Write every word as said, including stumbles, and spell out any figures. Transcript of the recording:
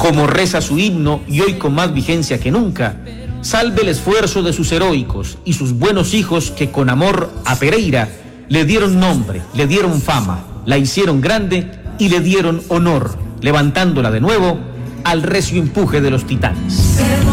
como reza su himno y hoy con más vigencia que nunca, salve el esfuerzo de sus heroicos y sus buenos hijos que con amor a Pereira le dieron nombre, le dieron fama, la hicieron grande y le dieron honor, levantándola de nuevo al recio empuje de los titanes.